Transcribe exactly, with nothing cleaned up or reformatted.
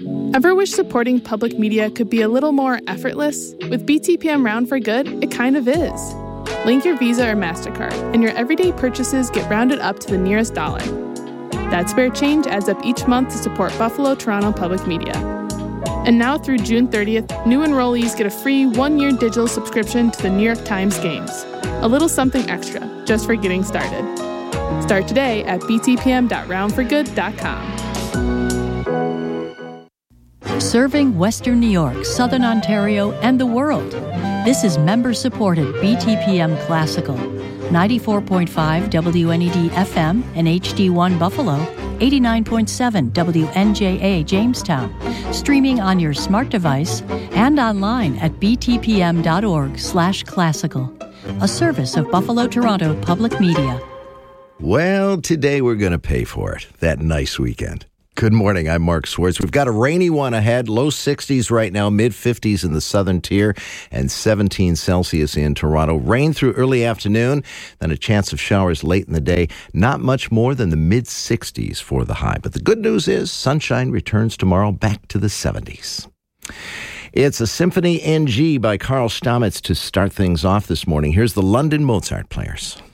Ever wish supporting public media could be a little more effortless? With B T P M Round for Good, it kind of is. Link your Visa or MasterCard, and your everyday purchases get rounded up to the nearest dollar. That spare change adds up each month to support Buffalo Toronto Public Media. And now through June thirtieth, new enrollees get a free one-year digital subscription to the New York Times Games. A little something extra, just for getting started. Start today at b t p m dot round for good dot com. Serving Western New York, Southern Ontario, and the world. This is member-supported B T P M Classical. ninety-four point five W N E D F M and H D one Buffalo, eighty-nine point seven W N J A Jamestown. Streaming on your smart device and online at b t p m dot org slash classical. A service of Buffalo Toronto Public Media. Well, today we're going to pay for it. That nice weekend. Good morning, I'm Mark Swartz. We've got a rainy one ahead, low sixties right now, mid-fifties in the southern tier, and seventeen Celsius in Toronto. Rain through early afternoon, then a chance of showers late in the day. Not much more than the mid-sixties for the high. But the good news is sunshine returns tomorrow back to the seventies. It's a Symphony in G by Carl Stamitz to start things off this morning. Here's the London Mozart Players.